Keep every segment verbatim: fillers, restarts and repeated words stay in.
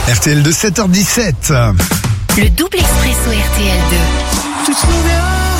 R T L de sept heures dix-sept. Le double expresso R T L deux. Tu te souviens ?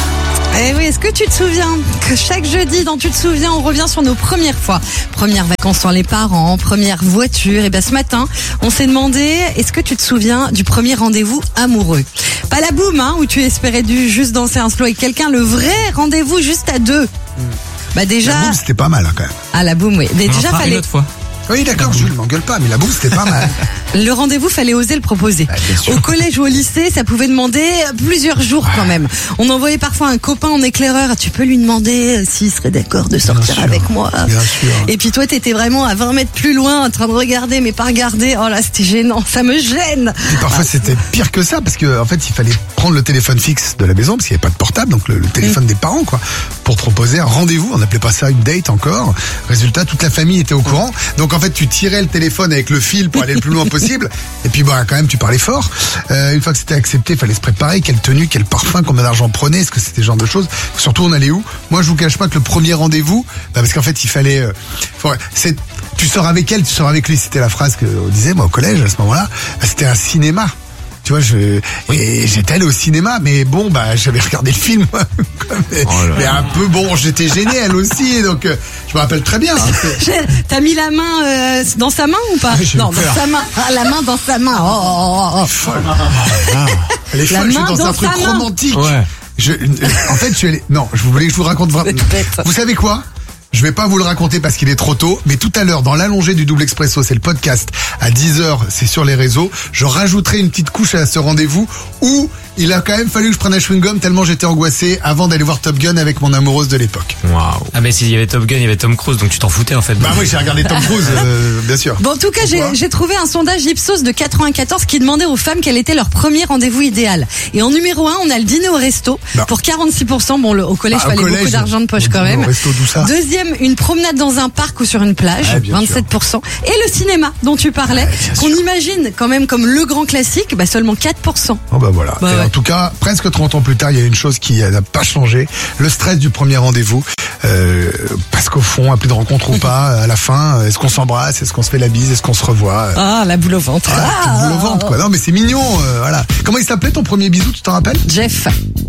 Eh oui, est-ce que tu te souviens que chaque jeudi dans Tu te souviens, on revient sur nos premières fois. Premières vacances sans les parents, première voiture. Et bien ce matin, on s'est demandé, est-ce que tu te souviens du premier rendez-vous amoureux ? Pas la boum, hein, où tu espérais du juste danser un slow avec quelqu'un, le vrai rendez-vous juste à deux. Bah déjà. La boum, c'était pas mal, hein, quand même. Ah, la boum, oui. Mais déjà, fera fallait. une autre fois. Oui, d'accord, Jules, m'engueule pas, mais la boum, c'était pas mal. Le rendez-vous, fallait oser le proposer. Ah, bien sûr. Au collège ou au lycée, ça pouvait demander plusieurs jours quand même. On envoyait parfois un copain en éclaireur. Tu peux lui demander s'il serait d'accord de sortir sûr, avec moi. Bien sûr. Et puis toi, t'étais vraiment à vingt mètres plus loin, en train de regarder, mais pas regarder. Oh là, c'était gênant. Ça me gêne. Puis parfois, c'était pire que ça, parce que en fait, il fallait prendre le téléphone fixe de la maison, parce qu'il n'y avait pas de portable, donc le, le téléphone mmh. des parents, quoi, pour proposer un rendez-vous. On n'appelait pas ça une date encore. Résultat, toute la famille était au courant. Donc en fait, tu tirais le téléphone avec le fil pour aller le plus loin possible. Et puis bah quand même, tu parlais fort. Euh, une fois que c'était accepté, il fallait se préparer. Quelle tenue, quel parfum, combien d'argent prenait, est-ce que c'était ce genre de choses. Surtout, on allait où? Moi, je vous cache pas que le premier rendez-vous, bah, parce qu'en fait, il fallait. Euh, faut, c'est, tu sors avec elle, tu sors avec lui. C'était la phrase que on disait moi au collège à ce moment-là. Bah, c'était un cinéma. Tu vois, je et j'étais allé au cinéma, mais bon, bah j'avais regardé le film, mais, oh mais un peu bon, j'étais gêné elle aussi, donc euh, je me rappelle très bien. Hein, t'as mis la main euh, dans sa main ou pas? Ah, non, dans sa main. Ah, la main dans sa main. Oh, oh, oh. Folle. Ah, elle est folle. Je suis dans, dans un truc main. romantique. Ouais. Je, en fait, je suis allé. Non, je voulais que je vous raconte vraiment. Vous savez quoi? Je vais pas vous le raconter parce qu'il est trop tôt, mais tout à l'heure, dans l'allongé du double expresso, c'est le podcast, à dix heures, c'est sur les réseaux, je rajouterai une petite couche à ce rendez-vous où il a quand même fallu que je prenne un chewing-gum tellement j'étais angoissé avant d'aller voir Top Gun avec mon amoureuse de l'époque. Waouh. Ah mais s'il y avait Top Gun, il y avait Tom Cruise, donc tu t'en foutais en fait. Bah oui, j'ai regardé Tom Cruise, euh, bien sûr. Bon, en tout cas, j'ai, j'ai trouvé un sondage Ipsos de quatre-vingt-quatorze qui demandait aux femmes quel était leur premier rendez-vous idéal. Et en numéro un, on a le dîner au resto bah. pour quarante-six pour cent. Bon, le, au collège, il bah, fallait collège, beaucoup d'argent de poche quand même. Au resto, d'où ça ? Deuxième, une promenade dans un parc ou sur une plage, ah, vingt-sept pour cent. Et le cinéma dont tu parlais, ah, qu'on sûr. imagine quand même comme le grand classique, bah seulement quatre pour cent. Oh bah voilà. Bah, Et ouais. En tout cas, presque trente ans plus tard, il y a une chose qui n'a pas changé, le stress du premier rendez-vous. Euh, parce qu'au fond, à plus de rencontres ou pas, à la fin, est-ce qu'on s'embrasse, est-ce qu'on se fait la bise, est-ce qu'on se revoit? Ah, la boule au ventre. Ah, ah, la boule au ventre, quoi. Non, mais c'est mignon, euh, voilà. Comment il s'appelait ton premier bisou, tu t'en rappelles? Jeff.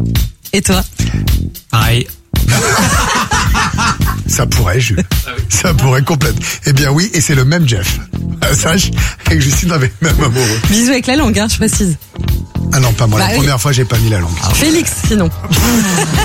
Et toi? Pareil. Ça pourrait, Jules. Ah oui. Ça pourrait complètement. Eh bien oui, et c'est le même Jeff. Sache, avec Justine avec le même amoureux. Bisous avec la langue, hein, je précise. Ah non, pas moi. Bah la oui. première fois, j'ai pas mis la langue. Félix, sinon.